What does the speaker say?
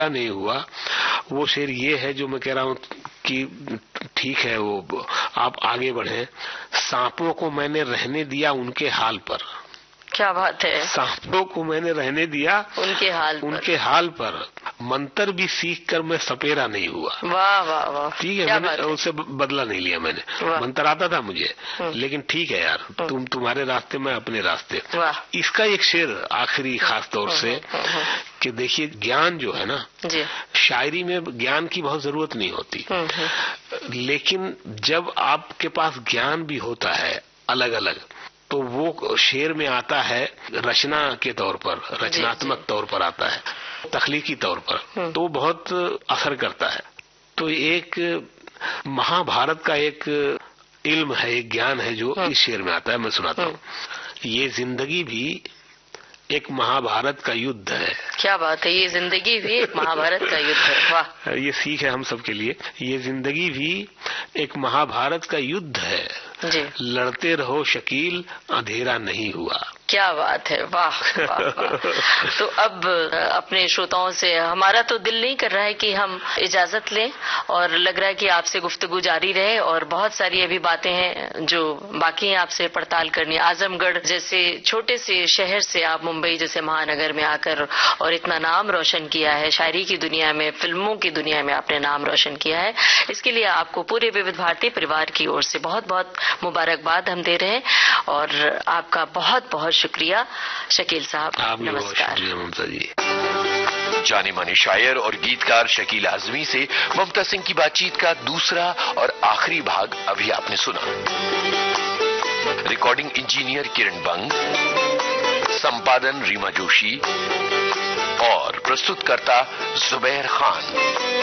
नहीं हुआ। वो शेर ये है जो मैं कह रहा हूँ कि ठीक है, वो आप आगे बढ़े। सांपों को मैंने रहने दिया उनके हाल पर। क्या बात है। सांपों को मैंने रहने दिया उनके हाल पर। मंत्र भी सीख कर मैं सपेरा नहीं हुआ। वाह वाह वाह। ठीक है, मैंने उससे बदला नहीं लिया। मैंने मंत्र आता था मुझे, लेकिन ठीक है यार, तुम्हारे रास्ते में अपने रास्ते। इसका एक शेर आखिरी खास तौर से कि देखिए, ज्ञान जो है ना जी, शायरी में ज्ञान की बहुत जरूरत नहीं होती, लेकिन जब आपके पास ज्ञान भी होता है अलग अलग, तो वो शेर में आता है रचना के तौर पर, रचनात्मक तौर पर आता है, तख्लीकी तौर पर, तो बहुत असर करता है। तो एक महाभारत का एक इल्म है, एक ज्ञान है जो इस शेर में आता है। मैं सुनाता हूँ। ये जिंदगी भी एक महाभारत का युद्ध है। क्या बात है, ये जिंदगी भी एक महाभारत का युद्ध है। वाह, ये सीख है हम सबके लिए। ये जिंदगी भी एक महाभारत का युद्ध है जी। लड़ते रहो शकील, अंधेरा नहीं हुआ। क्या बात है, वाह वाह वाह। तो अब अपने श्रोताओं से हमारा तो दिल नहीं कर रहा है कि हम इजाजत लें, और लग रहा है कि आपसे गुफ्तगू जारी रहे, और बहुत सारी अभी बातें हैं जो बाकी हैं आपसे पड़ताल करनी। आजमगढ़ जैसे छोटे से शहर से आप मुंबई जैसे महानगर में आकर और इतना नाम रोशन किया है, शायरी की दुनिया में, फिल्मों की दुनिया में आपने नाम रोशन किया है। इसके लिए आपको पूरे विविध भारती परिवार की ओर से बहुत बहुत मुबारकबाद हम दे रहे हैं, और आपका बहुत बहुत शुक्रिया शकील साहब। नमस्कार। ममता जी। जाने माने शायर और गीतकार शकील आजमी से ममता सिंह की बातचीत का दूसरा और आखिरी भाग अभी आपने सुना। रिकॉर्डिंग इंजीनियर किरण बंग, संपादन रीमा जोशी और प्रस्तुतकर्ता जुबैर खान।